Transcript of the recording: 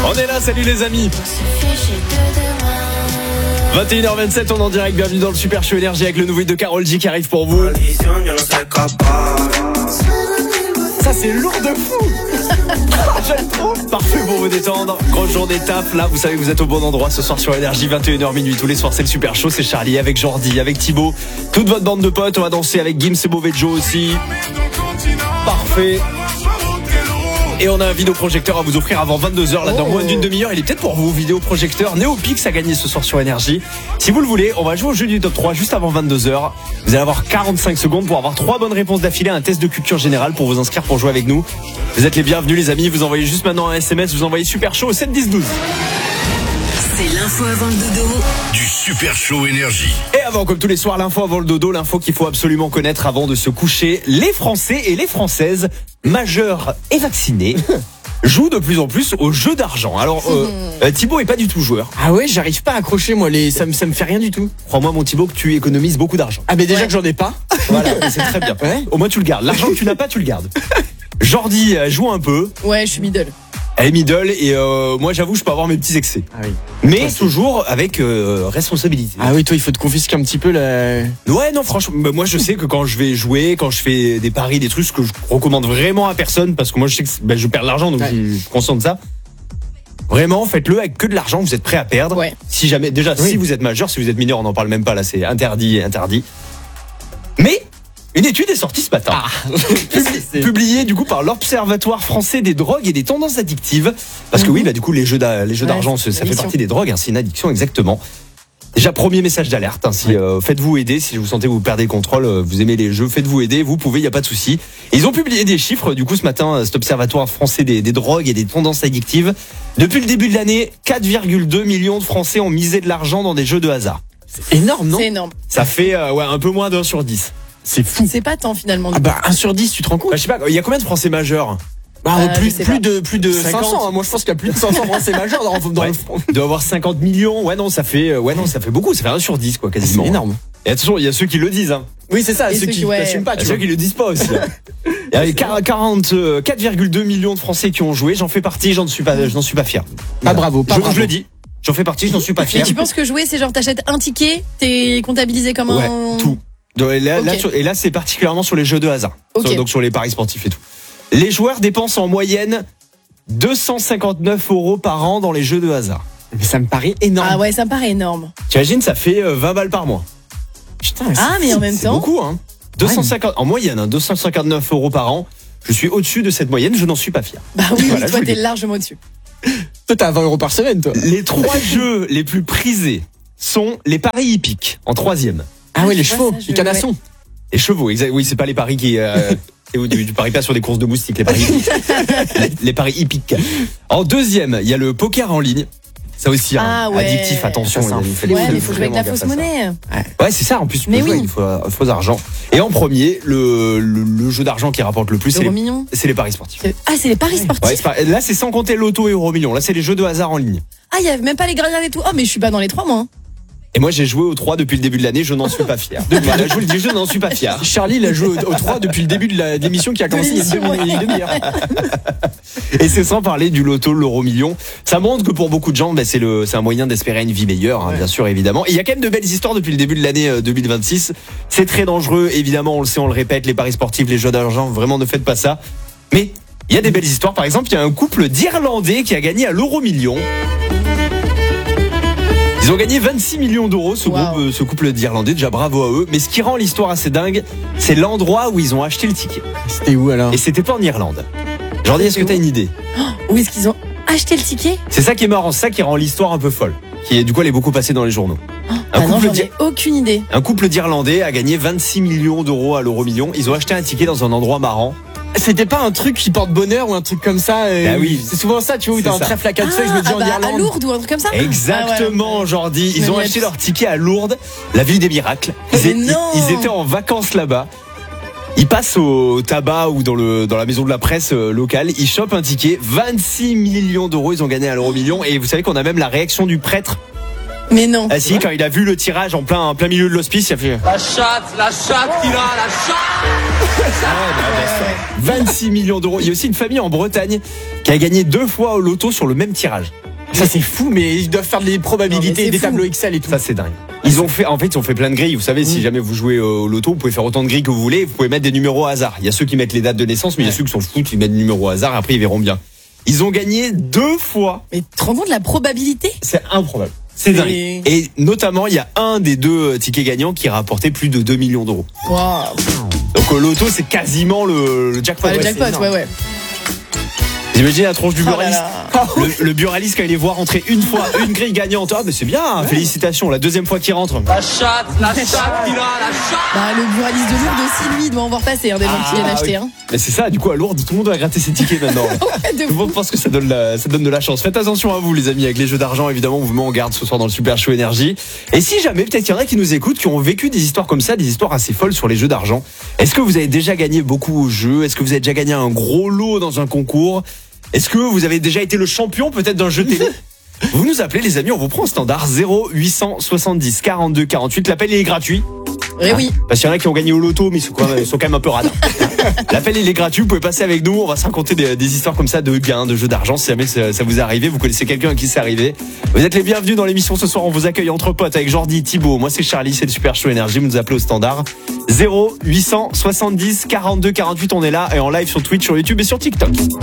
On est là, salut les amis. 21h27, on est en direct, bienvenue dans le Super Show Énergie avec le nouveau hit de Karol G qui arrive pour vous. Ça c'est lourd de fou. J'aime trop. Parfait pour vous détendre. Grosse journée taf, là vous savez que vous êtes au bon endroit ce soir sur Énergie, 21h minuit. Tous les soirs c'est le Super Show, c'est Charlie avec Jordi, avec Thibaut, toute votre bande de potes. On va danser avec Gims et Beauvais Joe aussi. Parfait. Et on a un vidéoprojecteur à vous offrir avant 22h, là dans moins d'une demi-heure. Il est peut-être pour vous, vidéoprojecteur Néopix à gagner ce soir sur Énergie. Si vous le voulez, on va jouer au jeu du top 3 juste avant 22h. Vous allez avoir 45 secondes pour avoir 3 bonnes réponses d'affilée à un test de culture générale pour vous inscrire pour jouer avec nous. Vous êtes les bienvenus les amis, vous envoyez juste maintenant un SMS, vous envoyez Super Show au 7 10 12. C'est l'info avant le dodo du Super Show Énergie. Et avant, comme tous les soirs, l'info avant le dodo, l'info qu'il faut absolument connaître avant de se coucher. Les Français et les Françaises, majeurs et vaccinés, jouent de plus en plus aux jeux d'argent. Alors, Thibaut est pas du tout joueur. Ah ouais, j'arrive pas à accrocher moi, ça me fait rien du tout. Crois-moi mon Thibaut que tu économises beaucoup d'argent. Ah mais déjà que j'en ai pas. Voilà, c'est très bien. Ouais. Au moins tu le gardes. L'argent que tu n'as pas, tu le gardes. Jordi joue un peu. Ouais, je suis middle. Elle est middle et moi j'avoue je peux avoir mes petits excès. Ah oui. Mais toujours avec responsabilité. Ah oui, toi il faut te confisquer un petit peu la... Ouais non franchement, moi je sais que quand je vais jouer, quand je fais des paris, des trucs que je recommande vraiment à personne parce que moi je sais que je perds de l'argent donc je suis conscient de ça. Vraiment faites-le avec que de l'argent que vous êtes prêt à perdre. Ouais. Si jamais déjà si vous êtes majeur, si vous êtes mineur on n'en parle même pas là, c'est interdit. Mais une étude est sortie ce matin, publiée du coup par l'Observatoire français des drogues et des tendances addictives. Parce que oui, bah du coup les jeux d'argent, ça fait partie des drogues, hein, c'est une addiction exactement. Déjà premier message d'alerte, hein, si faites-vous aider, si vous sentez que vous perdez le contrôle, vous aimez les jeux, faites-vous aider, vous pouvez, il y a pas de souci. Ils ont publié des chiffres du coup ce matin, cet Observatoire français des drogues et des tendances addictives. Depuis le début de l'année, 4,2 millions de Français ont misé de l'argent dans des jeux de hasard. C'est énorme, non? C'est énorme. Ça fait un peu moins d'1 sur 10. C'est fou. C'est pas tant finalement. Ah bah 1 sur 10, tu te rends compte? Bah, je sais pas, il y a combien de Français majeurs? Bah, plus de 50. 500, hein. Moi je pense qu'il y a plus de 500 Français majeurs dans le front. Il doit avoir 50 millions. Ouais non, ça fait beaucoup, ça fait 1 sur 10 quoi quasiment. C'est énorme. Et attention, il y a ceux qui le disent hein. Oui, c'est ça, Et ceux qui n'assument pas, Il y tu a vois. ceux qui le disent pas aussi. Il y a 4,2 millions de Français qui ont joué, j'en fais partie, je n'en suis pas fier. Pas bravo, pas bravo. Je le dis. J'en fais partie, je n'en suis pas Mais fier. tu penses que jouer, c'est genre t'achètes un ticket, t'es comptabilisé comme Ouais, un... tout. Et là, Okay. là, c'est particulièrement sur les jeux de hasard. Okay. Donc sur les paris sportifs et tout. Les joueurs dépensent en moyenne 259 € par an dans les jeux de hasard. Mais ça me paraît énorme. Ah ouais, ça me paraît énorme. T'imagines, ça fait 20 balles par mois. Putain, Ah mais en même C'est temps... beaucoup, hein. 250, en moyenne, 259 € par an. Je suis au-dessus de cette moyenne, je n'en suis pas fier. Bah oui, Voilà, je toi vous t'es le dis. largement au-dessus. toi t'as 20 € par semaine, toi. Les 3 jeux les plus prisés sont les paris hippiques, en 3e. Ah ouais, les je vois chevaux, ça, les canassons. Les chevaux, exact. Oui, c'est pas les paris qui... tu paries pas sur des courses de moustiques, les paris les paris hippiques. En 2e, il y a le poker en ligne. Ça aussi, Ah ouais. addictif, attention. Ça, c'est un les Ouais, amis, mais il faut jouer avec la vraiment fausse faire ça. monnaie. Ouais, c'est ça. En plus, tu peux Mais jouer oui. avec du faux argent. Et en premier, le jeu d'argent qui rapporte le plus, Euro million. c'est les paris sportifs. Ah, c'est les paris Ouais, sportifs. là, c'est sans compter l'auto et euro million. Là, c'est les jeux de hasard en ligne. Ah, il y a même pas les grenades et tout. Oh, mais je suis pas dans les 3 moi. Et moi, j'ai joué aux 3 depuis le début de l'année. Je n'en suis pas fier. Voilà, je vous le dis, je n'en suis pas fier. Charlie, il a joué au 3 depuis le début de l'émission qui a commencé il y a une demi-heure. Et c'est sans parler du loto, l'euro million. Ça montre que pour beaucoup de gens, c'est un moyen d'espérer une vie meilleure, hein, bien sûr, évidemment. Et il y a quand même de belles histoires depuis le début de l'année 2026. C'est très dangereux, évidemment, on le sait, on le répète, les paris sportifs, les jeux d'argent, vraiment ne faites pas ça. Mais il y a des belles histoires. Par exemple, il y a un couple d'Irlandais qui a gagné à l'euro million. Ils ont gagné 26 millions d'euros, ce couple d'Irlandais. Déjà, bravo à eux. Mais ce qui rend l'histoire assez dingue, c'est l'endroit où ils ont acheté le ticket. C'était où alors? Et c'était pas en Irlande. Jordi, est-ce que t'as une idée? Où est-ce qu'ils ont acheté le ticket? C'est ça qui est marrant, c'est ça qui rend l'histoire un peu folle. Du coup, elle est beaucoup passée dans les journaux. Ah non, j'en ai aucune idée. Un couple d'Irlandais a gagné 26 millions d'euros à l'euro million. Ils ont acheté un ticket dans un endroit marrant. C'était pas un truc qui porte bonheur ou un truc comme ça? Bah oui. C'est souvent ça, tu vois, où t'as un C'est ça. trèfle à 4 feuilles, je me dis en à Irlande. Lourdes ou un truc comme ça. Exactement, Ah ouais. Jordi. Ils Mais ont il y a acheté plus- leur ticket à Lourdes, la ville des miracles. Mais non. Ils étaient en vacances là-bas. Ils passent au tabac ou dans la maison de la presse locale. Ils chopent un ticket. 26 millions d'euros, ils ont gagné à l'euro million. Et vous savez qu'on a même la réaction du prêtre Mais non. Ah si, quand il a vu le tirage en plein milieu de l'hospice, il a fait La chatte qu'il a, la chatte. 26 millions d'euros. Il y a aussi une famille en Bretagne qui a gagné 2 fois au loto sur le même tirage. Ça c'est fou, mais ils doivent faire des Non, mais probabilités, c'est des fou. tableaux Excel et tout. Ça c'est dingue. Ils ont fait plein de grilles. Vous savez, si jamais vous jouez au loto, vous pouvez faire autant de grilles que vous voulez. Vous pouvez mettre des numéros au hasard. Il y a ceux qui mettent les dates de naissance, mais il y a ceux qui s'en foutent, ils mettent des numéros au hasard. Après, ils verront bien. Ils ont gagné 2 fois. Mais tu te rends compte de la probabilité? C'est improbable. C'est dingue. Et- Et notamment, il y a un des 2 tickets gagnants qui a rapporté plus de 2 millions d'euros. Waouh. Donc au loto, c'est quasiment le jackpot. Ah, le Ouais, jackpot, c'est énorme. ouais. Vous imaginez la tronche du Oh là buraliste. là. Le buraliste, quand il les voit rentrer une fois, une grille gagnante. Ah, mais c'est bien, félicitations. La deuxième fois qu'il rentre. La chatte qu'il a, la chatte. Bah, le buraliste de Lourdes aussi, lui, il doit en voir passer, des gens qui viennent acheter. oui. Mais c'est ça, du coup, à Lourdes, tout le monde va gratter ses tickets maintenant. De Tout le fou. monde pense que ça donne de la chance. Faites attention à vous, les amis, avec les jeux d'argent. Évidemment, on vous met en garde ce soir dans le Super Show Énergie. Et si jamais, peut-être qu'il y en a qui nous écoutent, qui ont vécu des histoires comme ça, des histoires assez folles sur les jeux d'argent. Est-ce que vous avez déjà gagné beaucoup au jeu? Est-ce que vous avez déjà gagné un gros lot dans un concours? Est-ce que vous avez déjà été le champion peut-être d'un jeu télé? Vous nous appelez, les amis, on vous prend au standard 0870 42 48. L'appel il est gratuit. Eh oui. Parce qu'il y en a qui ont gagné au loto, mais ils sont quand même un peu radins. L'appel il est gratuit, vous pouvez passer avec nous, on va se raconter des histoires comme ça de gains, de jeux d'argent, si jamais ça vous est arrivé, vous connaissez quelqu'un à qui c'est arrivé. Vous êtes les bienvenus dans l'émission ce soir, on vous accueille entre potes avec Jordi, Thibaut, moi c'est Charlie, c'est le Super Show Énergie, vous nous appelez au standard 0870 42 48, on est là et en live sur Twitch, sur YouTube et sur TikTok.